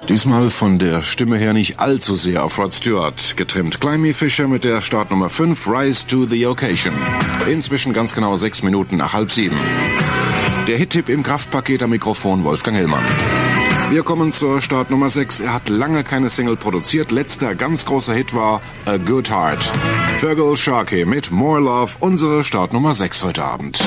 Diesmal von der Stimme her nicht allzu sehr auf Rod Stewart getrimmt. Climby Fisher mit der Startnummer 5, Rise to the Occasion. Inzwischen ganz genau 6 Minuten nach 6:30. Der Hit-Tipp im Kraftpaket am Mikrofon Wolfgang Hellmann. Wir kommen zur Startnummer 6. Er hat lange keine Single produziert. Letzter ganz großer Hit war A Good Heart. Feargal Sharkey mit More Love, unsere Startnummer 6 heute Abend.